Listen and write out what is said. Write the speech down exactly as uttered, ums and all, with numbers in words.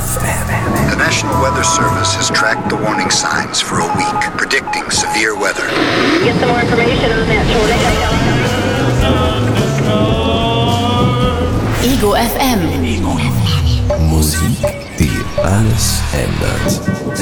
F M. The National Weather Service has tracked the warning signs for a week, predicting severe weather. Get some more information on that tornado. Ego F M. Musik, die alles ändert.